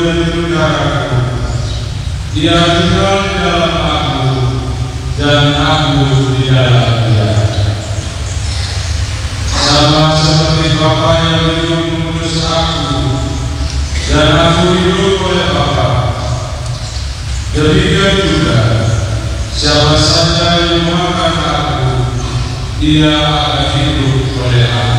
menjadi darahku. Dia tinggal di dalam aku dan aku di dalam dia. Sama seperti Bapa yang hidup mengutus aku dan aku hidup oleh Bapa, demikian juga siapa saja yang makan aku, dia akan hidup oleh aku.